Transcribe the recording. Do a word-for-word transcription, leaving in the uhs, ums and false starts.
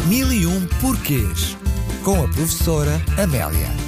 Mil e um porquês, com a professora Amélia.